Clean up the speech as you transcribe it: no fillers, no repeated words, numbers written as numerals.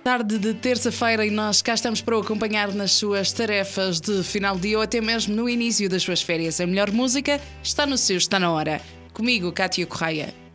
Tarde de terça-feira e nós cá estamos para o acompanhar nas suas tarefas de final de dia ou até mesmo no início das suas férias. A melhor música está no seu, está na hora. Comigo, Cátia Correia.